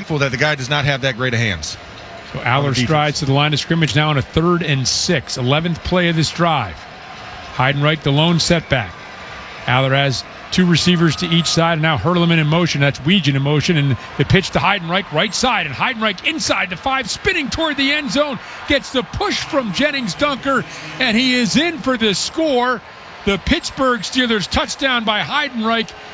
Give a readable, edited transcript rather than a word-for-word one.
careful that the guy does not have that great of hands. So Aller strides to the line of scrimmage now on a 3rd and 6. 11th play of this drive. Heidenreich, the lone setback. Aller has 2 receivers to each side, and now Hurleman in motion. That's Weegen in motion, and the pitch to Heidenreich, right side, and Heidenreich inside the 5, spinning toward the end zone, gets the push from Jennings Dunker, and he is in for the score. The Pittsburgh Steelers touchdown by Heidenreich,